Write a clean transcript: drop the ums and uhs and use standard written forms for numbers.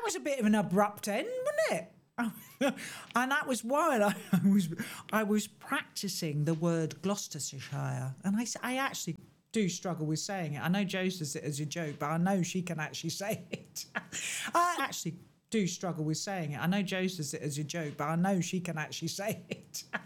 was a bit of an abrupt end, wasn't it? And that was while I was practicing the word Gloucestershire, and I actually do struggle with saying it. I know Jo says it as a joke, but I know she can actually say it. I actually do struggle with saying it. I know Jo says it as a joke, but I know she can actually say it.